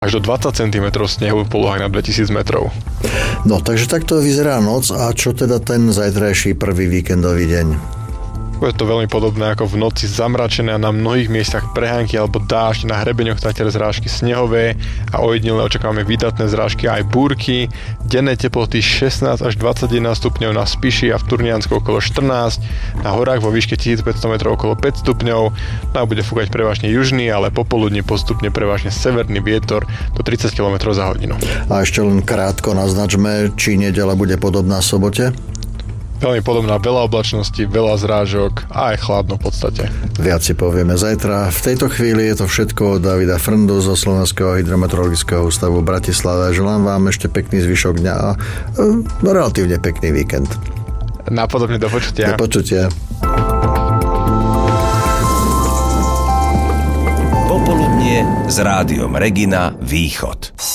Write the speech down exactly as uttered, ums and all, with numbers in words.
až do dvadsať centimetrov snehu v polohách na dvetisíc metrov. No, takže takto vyzerá noc. A čo teda ten zajtrajší prvý víkendový deň? Je to veľmi podobné ako v noci, zamračené a na mnohých miestach prehánky alebo dážď, na hrebeňoch taktiež zrážky snehové a ojedinele očakávame výdatné zrážky aj búrky. Denné teploty šestnásť až dvadsaťjeden stupňov na Spiši a v Turniansku okolo štrnásť, na horách vo výške tisícpäťsto metrov okolo päť stupňov. No bude fúkať prevažne južný, ale popoludní postupne prevažne severný vietor do tridsať kilometrov za hodinu. A ešte len krátko naznačme, či nedeľa bude podobná sobote? Veľmi podobná, veľa oblačností, veľa zrážok a aj chladno v podstate. Viac si povieme zajtra. V tejto chvíli je to všetko od Davida Frndu zo Slovenského hydrometeorologického ústavu v Bratislave. Želám vám ešte pekný zvyšok dňa a no, relatívne pekný víkend. Napodobne do počutia. Do počutia. Popoludnie s rádiom Regina Východ.